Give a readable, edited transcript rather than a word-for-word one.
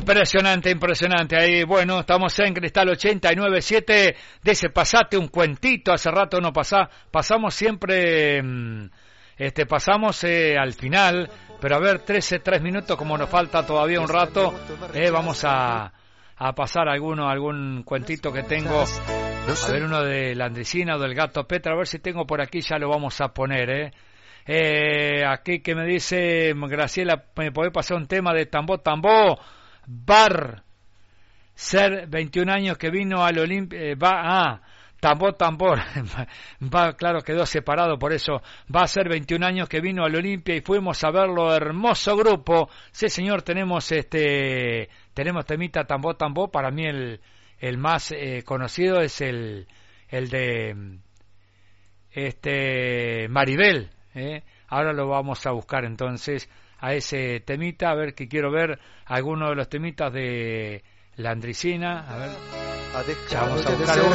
Impresionante, impresionante. Ahí, bueno, estamos en Cristal 89.7. De ese pasate un cuentito, hace rato no pasamos siempre, pasamos al final, pero a ver, 3 minutos, como nos falta todavía un rato, vamos a pasar algún cuentito que tengo. A ver, uno de la Andricina o del Gato Petra, a ver si tengo por aquí, ya lo vamos a poner, aquí que me dice Graciela, ¿me podés pasar un tema de Tambó Tambó? Bar Ser 21 años que vino al Olimpia, Tambor Tambor, claro, quedó separado, por eso va a ser 21 años que vino al Olimpia y fuimos a verlo, hermoso grupo. Sí, señor, tenemos temita Tambor Tambor. Para mí el más conocido es el de Maribel, ahora lo vamos a buscar entonces a ese temita, a ver, que quiero ver alguno de los temitas de la Andricina, a ver, ya vamos a buscar uno.